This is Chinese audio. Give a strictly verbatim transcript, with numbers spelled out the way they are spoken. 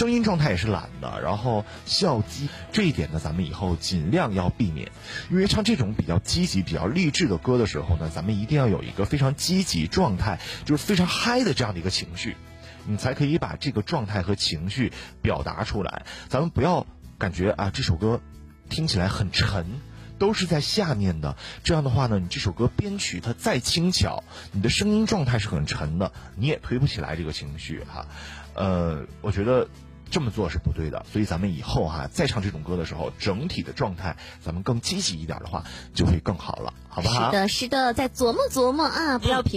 声音状态也是懒的，然后笑肌这一点呢，咱们以后尽量要避免。因为唱这种比较积极、比较励志的歌的时候呢，咱们一定要有一个非常积极状态，就是非常嗨的这样的一个情绪，你才可以把这个状态和情绪表达出来。咱们不要感觉啊这首歌听起来很沉，都是在下面的，这样的话呢，你这首歌编曲它再轻巧，你的声音状态是很沉的，你也推不起来这个情绪哈。呃，我觉得这么做是不对的，所以咱们以后哈再唱这种歌的时候，整体的状态咱们更积极一点的话，就会更好了，好不好？ 是的，是的，再琢磨琢磨啊，不要凭